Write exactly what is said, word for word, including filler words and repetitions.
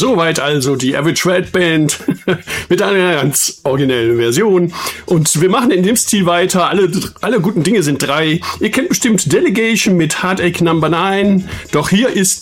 Soweit also die Average Red Band mit einer ganz originellen Version. Und wir machen in dem Stil weiter. Alle, alle guten Dinge sind drei. Ihr kennt bestimmt Delegation mit Heartache Number nine. Doch hier ist